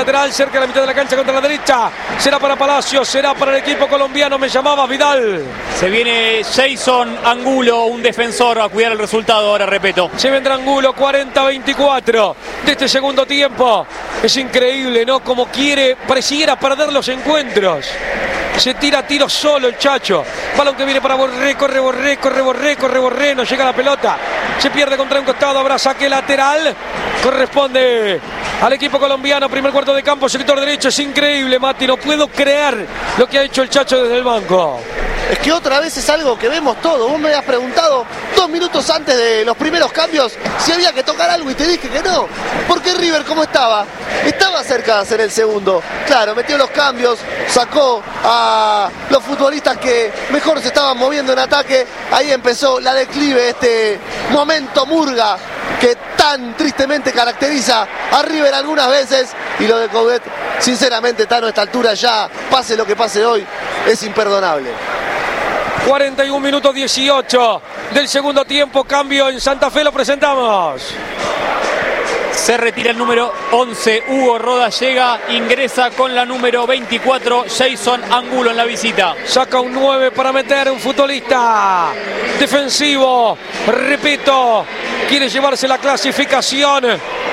lateral, cerca de la mitad de la cancha contra la derecha. Será para Palacios, será para el equipo colombiano. Me llamaba Vidal. Se viene Jason Angulo, un defensor, a cuidar el resultado ahora, repito. Se vendrá Angulo, 40-24 de este segundo tiempo. Es increíble, ¿no? Como pareciera perder los encuentros. Se tira tiro solo el Chacho. Balón que viene para Borré, corre Borré, no llega la pelota. Se pierde contra un costado, habrá saque lateral. Corresponde al equipo colombiano, primer cuarto de campo, sector derecho. Es increíble, Mati, no puedo creer lo que ha hecho el Chacho desde el banco. Es que otra vez es algo que vemos todo. Vos me habías preguntado 2 minutos antes de los primeros cambios si había que tocar algo y te dije que no. Porque River, ¿cómo estaba? Estaba cerca de hacer el segundo. Claro, metió los cambios, sacó a los futbolistas que mejor se estaban moviendo en ataque. Ahí empezó la declive, este momento murga que tan tristemente caracteriza a River algunas veces. Y lo de Coudet, sinceramente, Tano, a esta altura ya, pase lo que pase hoy, es imperdonable. 41 minutos 18 del segundo tiempo, cambio en Santa Fe, lo presentamos. Se retira el número 11, Hugo Roda, llega, ingresa con la número 24, Jason Angulo en la visita. Saca un 9 para meter un futbolista defensivo, repito, quiere llevarse la clasificación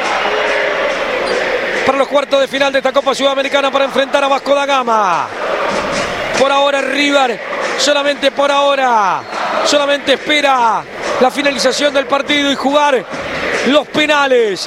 para los cuartos de final de esta Copa Sudamericana para enfrentar a Vasco da Gama. Por ahora River, solamente por ahora, solamente espera la finalización del partido y jugar los penales.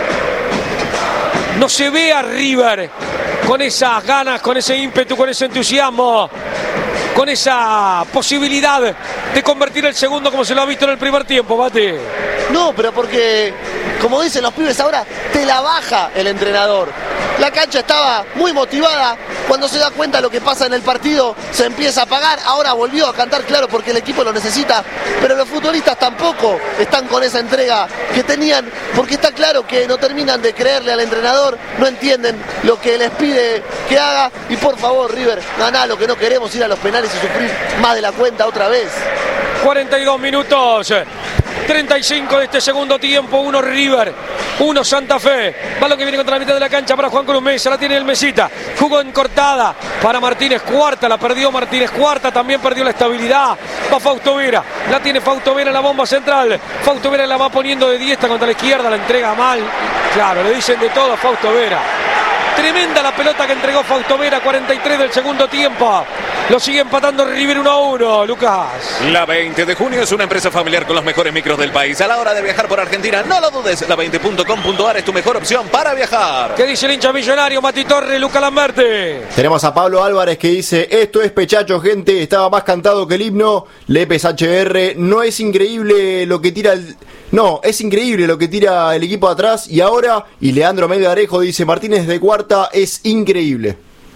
No se ve a River con esas ganas, con ese ímpetu, con ese entusiasmo, con esa posibilidad de convertir el segundo como se lo ha visto en el primer tiempo, Mate. No, pero porque, como dicen los pibes ahora, te la baja el entrenador. La cancha estaba muy motivada. Cuando se da cuenta de lo que pasa en el partido, se empieza a apagar. Ahora volvió a cantar, claro, porque el equipo lo necesita. Pero los futbolistas tampoco están con esa entrega que tenían, porque está claro que no terminan de creerle al entrenador, no entienden lo que les pide que haga. Y por favor, River, ganá, lo que no queremos, ir a los penales y sufrir más de la cuenta otra vez. 42 minutos. 35 de este segundo tiempo, 1 River, 1 Santa Fe. Balón que viene contra la mitad de la cancha para Juan Cruz Mesa, la tiene el Mesita. Jugó en cortada para Martínez Cuarta, la perdió Martínez Cuarta, también perdió la estabilidad. Va Fausto Vera, la tiene Fausto Vera en la bomba central. Fausto Vera la va poniendo de diestra contra la izquierda, la entrega mal. Claro, le dicen de todo a Fausto Vera. Tremenda la pelota que entregó Fausto Vera, 43 del segundo tiempo. Lo sigue empatando River 1-1, Lucas. La 20 de junio es una empresa familiar con los mejores micros del país. A la hora de viajar por Argentina, no lo dudes, la20.com.ar es tu mejor opción para viajar. ¿Qué dice el hincha millonario, Mati Torres, Lucas Lamberti? Tenemos a Pablo Álvarez que dice: esto es pechacho, gente, estaba más cantado que el himno. Lepes HR, no es increíble lo que tira el... No, es increíble lo que tira el equipo atrás. Y ahora, y Leandro Melgarejo dice: Martínez de Cuarta es increíble.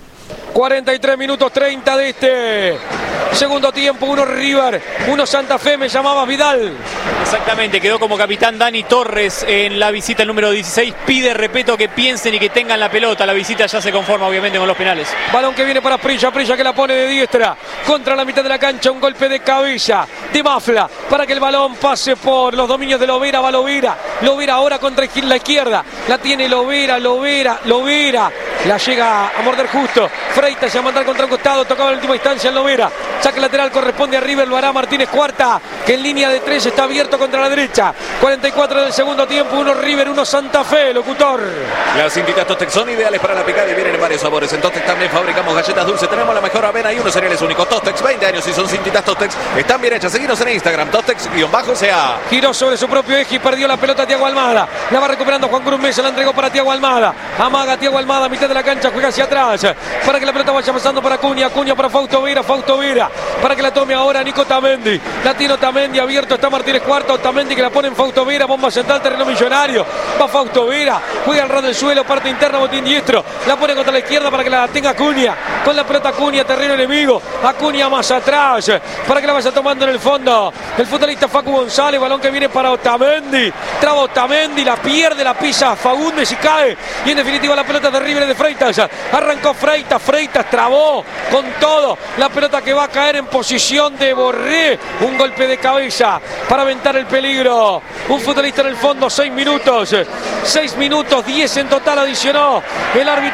43 minutos 30 de este segundo tiempo, 1 River, 1 Santa Fe. Me llamabas, Vidal. Exactamente, quedó como capitán Dani Torres en la visita el número 16. Pide, repito, que piensen y que tengan la pelota. La visita ya se conforma obviamente con los penales. Balón que viene para Prilla que la pone de diestra contra la mitad de la cancha. Un golpe de cabeza de Mafla para que el balón pase por los dominios de Lovera. Va Lovera ahora contra la izquierda. La tiene Lovera. La llega a morder justo. Freitas se va a mandar contra un costado. Tocaba en última instancia en Lovera. Saque lateral corresponde a River. Lo hará Martínez Cuarta, que en línea de 3 está abierto contra la derecha. 44 del segundo tiempo. 1 River, 1 Santa Fe, locutor. Las cintitas Tostex son ideales para la picada y vienen en varios sabores. En Tostex también fabricamos galletas dulces. Tenemos la mejor avena y unos cereales únicos. Tostex, 20 años y son cintitas Tostex. Están bien hechas. Seguinos en Instagram, Tostex_CA. Giró sobre su propio eje y perdió la pelota Thiago Almada. La va recuperando Juan Cruz Mesa. La entregó para Thiago Almada. Amaga Thiago Almada, mitad de la cancha. Juega hacia atrás para que la pelota vaya pasando para Acuña para Fausto Vera, para que la tome ahora Nico Otamendi. La tiene Otamendi, abierto está Martínez Cuarta. Otamendi que la pone en Fausto Vera. Bomba central, terreno millonario. Va Fausto Vera, juega al ras del suelo, parte interna, botín diestro. La pone contra la izquierda para que la tenga Acuña. Con la pelota Acuña, terreno enemigo. Acuña más atrás para que la vaya tomando en el fondo el futbolista Facu González. Balón que viene para Otamendi. Traba Otamendi, la pierde, la pisa Fagundes y cae. Y en definitiva la pelota de River de Freitas. Arrancó Freitas trabó con todo. La pelota que va a caer en posición de Borré. Un golpe de cabeza para aventar el peligro. Un futbolista en el fondo, 6 minutos. 6 minutos, 10 en total adicionó el árbitro.